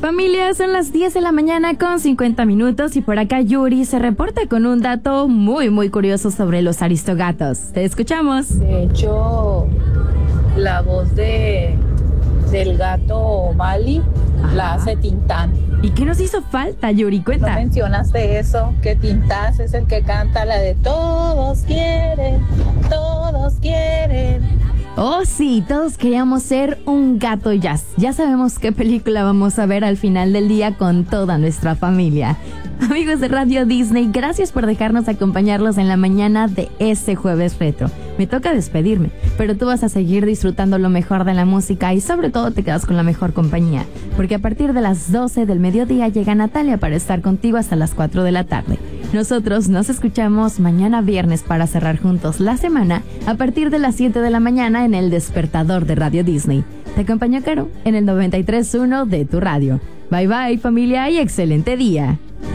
Familia, son las 10 de la mañana con 50 minutos y por acá Yuri se reporta con un dato muy curioso sobre los aristogatos. Te escuchamos. De hecho, la voz del gato Bali la hace Tintán. ¿Y qué nos hizo falta, Yuri? Cuenta. ¿No mencionaste eso? Que Tintán es el que canta la de todos quieren, todos quieren. Oh, sí, todos queríamos ser un gato jazz. Ya sabemos qué película vamos a ver al final del día con toda nuestra familia. Amigos de Radio Disney, gracias por dejarnos acompañarlos en la mañana de este jueves retro. Me toca despedirme, pero tú vas a seguir disfrutando lo mejor de la música y sobre todo te quedas con la mejor compañía, porque a partir de las 12 del mediodía llega Natalia para estar contigo hasta las 4 de la tarde. Nosotros nos escuchamos mañana viernes para cerrar juntos la semana a partir de las 7 de la mañana en el despertador de Radio Disney. Te acompaña Caro en el 93.1 de tu radio. Bye bye familia y excelente día.